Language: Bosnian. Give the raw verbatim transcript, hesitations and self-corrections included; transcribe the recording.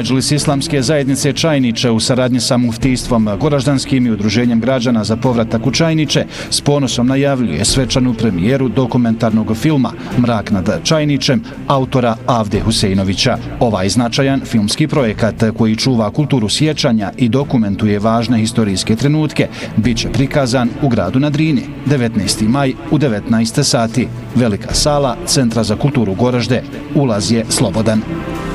Medžlis islamske zajednice Čajniče u saradnji sa muftijstvom Goraždanskim i udruženjem građana za povratak u Čajniče s ponosom najavljuje svečanu premijeru dokumentarnog filma Mrak nad Čajničem autora Avde Huseinovića. Ovaj značajan filmski projekat koji čuva kulturu sjećanja i dokumentuje važne historijske trenutke bit će prikazan u gradu na Drini devetnaesti maj u devetnaest sati. Velika sala Centra za kulturu Goražde. Ulaz je slobodan.